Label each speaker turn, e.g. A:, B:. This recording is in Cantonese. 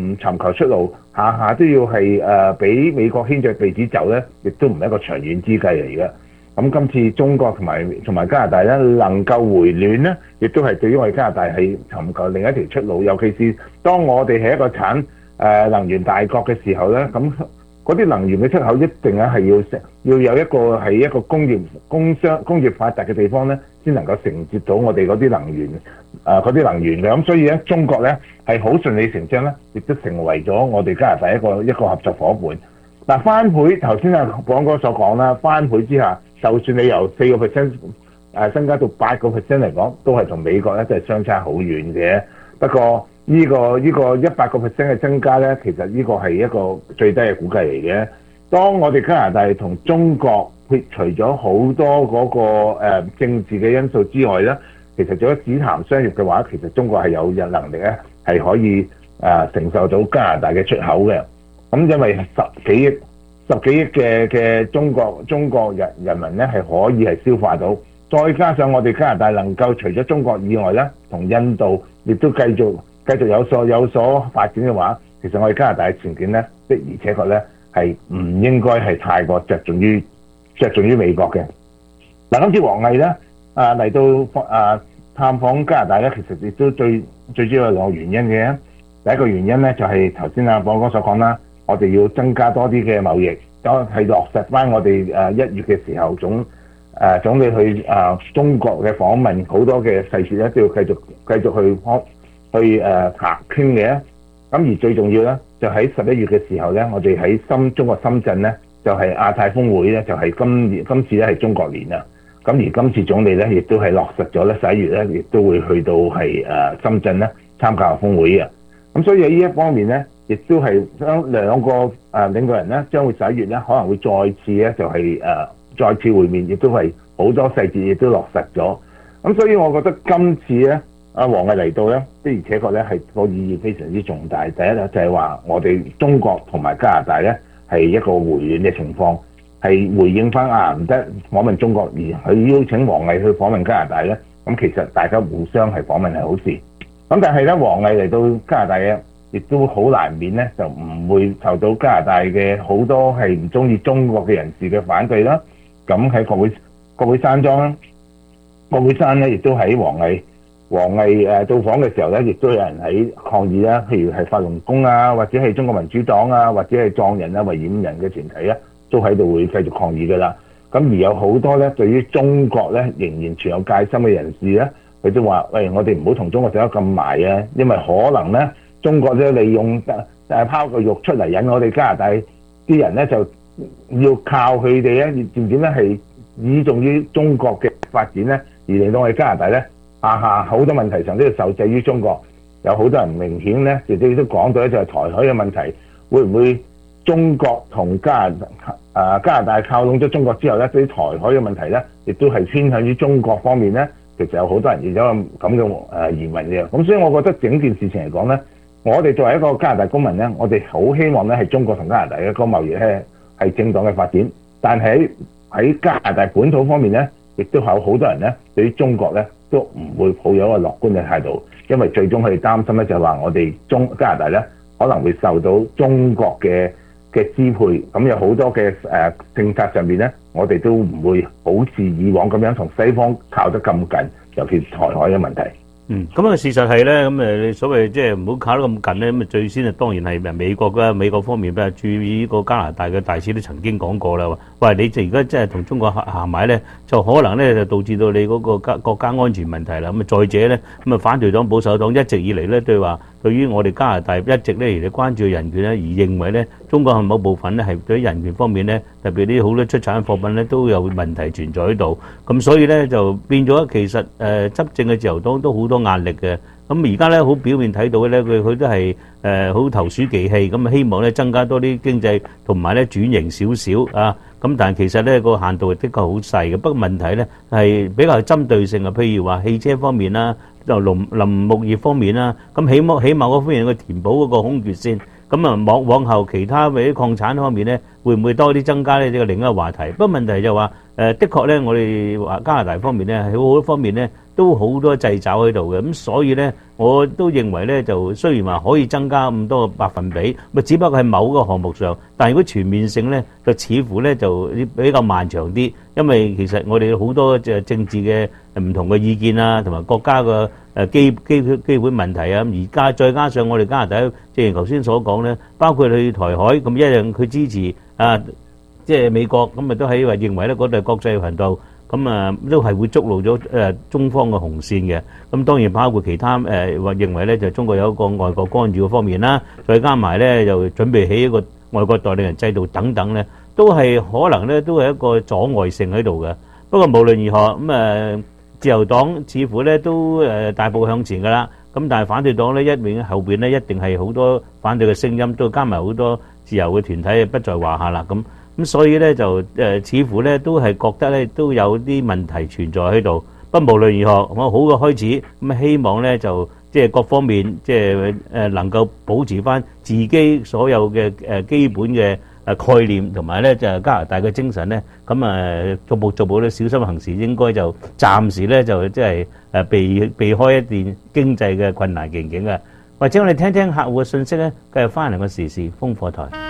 A: 尋求出路，下下都要係俾美國牽着鼻子走咧，亦都唔係一個長遠之計嚟嘅。咁今次中國同埋加拿大咧能夠回暖咧，亦都係對於我哋加拿大係尋求另一條出路。尤其是當我哋係一個能源大國嘅時候咧，咁嗰啲能源嘅出口一定咧係要有一個係一個工業發達嘅地方咧，先能夠承接到我哋嗰啲能源嘅。咁所以咧，中國咧係好順理成章咧，亦都成為咗我哋加拿大一個合作伙伴。嗱，翻倍頭先廣哥所講啦，翻倍之下，就算你由4%增加到8%嚟講，都係同美國咧都係相差好遠嘅。不過呢個100%嘅增加咧，其實呢個係一個最低嘅估計嚟嘅。當我哋加拿大同中國撇除咗好多嗰個政治嘅因素之外咧，其實做咗只談商業嘅話，其實中國係有能力咧係可以承受到加拿大嘅出口嘅。咁因為十幾億嘅中國人民咧係可以係消化到，再加上我哋加拿大能夠除咗中國以外咧，同印度亦都繼續有所發展嘅話，其實我哋加拿大嘅前景咧的而且確咧係唔應該係太過着重於美國嘅。嗱，今次王毅咧嚟到探訪加拿大咧，其實亦都最主要有兩個原因嘅。第一個原因咧就係頭先寶哥所講啦。我哋要增加多啲嘅貿易，係落實翻我哋1月嘅時候總理去中國嘅訪問，好多嘅細節咧都要繼續去傾嘅。咁而最重要咧，就喺11月嘅時候咧，我哋喺中國深圳咧，就係亞太峰會咧，就係今次咧係中國年啦。咁而今次總理咧，亦都係落實咗咧11月咧，亦都會去到係深圳咧參加峰會嘅。咁所以喺呢一方面咧，亦都係將兩個領導人咧，將會11月咧可能會再次咧就係再次會面，亦都係好多細節亦都落實咗。咁所以我覺得今次咧，王毅嚟到咧，的而且確咧係個意義非常之重大。第一咧就係話我哋中國同埋加拿大咧係一個回暖嘅情況，係回應翻唔得訪問中國而去邀請王毅去訪問加拿大咧。咁其實大家互相係訪問係好事。咁但係咧，王毅嚟到加拿大嘅，亦都好難免咧，就唔會受到加拿大嘅好多係唔中意中國嘅人士嘅反對啦。咁喺國會山莊啦，國會山咧亦都喺王毅到訪嘅時候咧，亦都有人喺抗議啦。譬如係法輪功啊，或者係中國民主黨啊，或者係藏人啊、維吾爾人嘅團體咧，都喺度會繼續抗議噶啦。咁而有好多咧，對於中國咧仍然存有戒心嘅人士咧，佢都話：喂，我哋唔好同中國走得咁埋啊，因為可能咧中國咧利用拋個肉出嚟引我哋加拿大啲人咧，就要靠佢哋咧，漸漸咧係倚重於中國嘅發展咧，而令到我哋加拿大咧下好多問題上都要受制於中國。有好多人明顯咧，亦都講到咧就係台海嘅問題，會唔會中國同加拿大靠攏咗中國之後咧，對於台海嘅問題咧，亦都係偏向於中國方面咧？其實有好多人亦有咁嘅疑問嘅。咁所以我覺得整件事情嚟講咧，我哋作為一個加拿大公民咧，我哋好希望咧係中國同加拿大嘅個貿易咧係正當嘅發展。但係喺加拿大本土方面咧，亦都有好多人咧對於中國咧都唔會抱有一個樂觀嘅態度，因為最終佢哋擔心咧就係話我哋加拿大咧可能會受到中國嘅支配，咁有好多嘅政策上面咧，我哋都唔會好似以往咁樣同西方靠得咁近，尤其是台海嘅問題。
B: 咁啊事實係咧，咁你所謂即係唔好靠得咁近咧，咁啊最先啊當然係美國啦，美國方面咧駐呢個加拿大嘅大使都曾經講過啦，話喂，你而家真係同中國行埋咧，就可能咧就導致到你嗰個國家安全問題啦。咁啊再者咧，咁啊反對黨保守黨一直以嚟咧對於我哋加拿大一直咧而關注人權咧，而認為咧中國係某部分咧係對人權方面咧，特別啲好多出產貨品咧都有問題存在喺度。咁所以咧就變咗其實執政嘅自由黨都好多壓力嘅。咁而家咧好表面睇到咧，佢都係好投鼠忌器，咁啊希望咧增加多啲經濟同埋咧轉型少少啊。咁但係其實咧個限度係的確好細嘅。不過問題咧係比較針對性嘅，譬如話汽車方面啦，就林木業方面啦，咁起碼嗰方面去填補嗰個空缺先。 咁啊往後其他嘅啲礦產方面咧，會唔會多啲增加咧？呢個另一個話題。不過問題就話的確咧，我哋話加拿大方面咧喺好多方面咧都好多掣肘喺度嘅，咁所以咧我都認為咧就雖然話可以增加咁多個百分比，咪只不過係某個項目上，但係如果全面性咧就似乎咧就比較漫長啲，因為其實我哋好多政治嘅唔同嘅意見啊，同埋國家嘅基本問題啊，而家再加上我哋加拿大，正如頭先所講咧，包括去台海咁一樣，佢支持啊。即係美國咁都係話認為咧嗰度係國際頻道，咁都係會觸怒咗中方嘅紅線嘅。咁當然包括其他話認為咧就中國有一個外國干預嘅方面啦，再加埋咧又準備起一個外國代理人制度等等咧，都係可能咧都係一個阻礙性喺度嘅。不過無論如何咁自由黨似乎咧都大步向前㗎啦。咁但係反對黨咧後邊咧一定係好多反對嘅聲音，都加埋好多自由嘅團體不在話下啦。咁所以咧就似乎咧都係覺得咧都有啲問題存在喺度。不過無論如何，我好嘅開始咁希望咧就即係各方面即係能夠保持翻自己所有嘅基本嘅概念，同埋咧就加拿大嘅精神咧，咁逐步咧小心行事，應該就暫時咧就即係避開一段經濟嘅困難境嘅。或者我哋聽聽客戶嘅信息咧，繼續翻嚟個時事風火台。